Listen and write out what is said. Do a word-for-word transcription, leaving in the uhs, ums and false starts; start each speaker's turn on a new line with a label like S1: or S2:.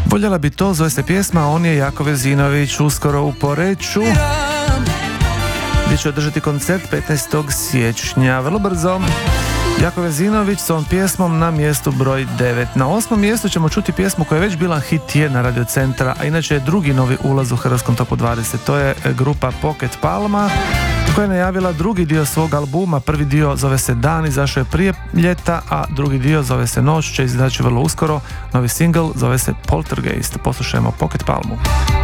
S1: Voljela bi to, zove se pjesma, on je Jako Vezinović, uskoro u Poreču gdje će održati koncert petnaestog siječnja, vrlo brzo. Jako Vezinović s ovom pjesmom na mjestu broj devet. Na osmom mjestu ćemo čuti pjesmu koja je već bila hit tjedna Radio Centra, a inače je drugi novi ulaz u Hrvatskom topu dvadeset. To je grupa Pocket Palma koja je najavila drugi dio svog albuma. Prvi dio zove se Dan, izašao je prije ljeta, a drugi dio zove se Noć, će izaći vrlo uskoro. Novi single zove se Poltergeist. Poslušajmo Pocket Palmu.